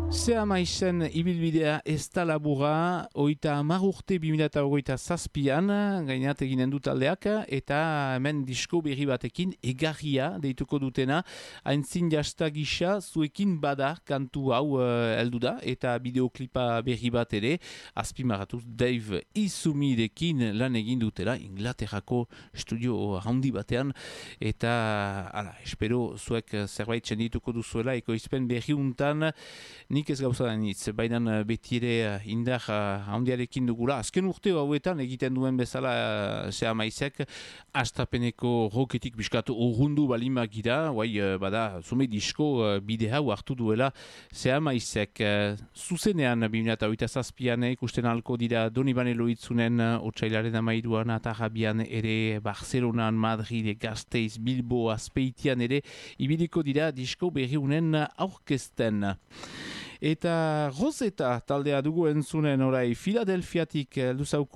Zea maizen ibilbidea ez da labura, oita 10 urte 2027an, gainat eginen du taldeak, eta hemen disko berri batekin egarria deituko dutena, haintzin jasta gisa zuekin bada kantu hau heldu da, eta bideoklipa berri bat ere, azpimarratuz Dave Izumirekin lan egin dutela, Inglaterrako studio handi batean, eta espero zuek zerbait txendituko duzuela, ekoizpen berri untan, nik ez gauza da nitz, baina beti ere indar handiarekin dugula. Azken urte hauetan egiten duen bezala zea maizek, astapeneko roketik biskatu urrundu balima gira, bada zume disko bide hau hartu duela zea maizek. Zuzenean 2027an ikusten alko dira Donibane Loitzunen otsailaren 13an Atarrabian ere, Barcelonan, Madrid, Gasteiz, Bilbo, Azpeitian ere, ibiliko dira disko berriunen aurkezten. Eta Rosetta taldea dugu entzunen orai Filadelfiatik luzauko